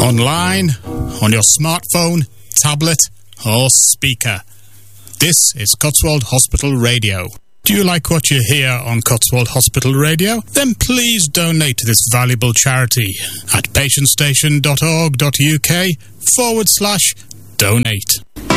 online, on your smartphone, tablet, or speaker. This is Cotswold Hospital Radio. Do you like what you hear on Cotswold Hospital Radio? Then please donate to this valuable charity at patientstation.org.uk/donate.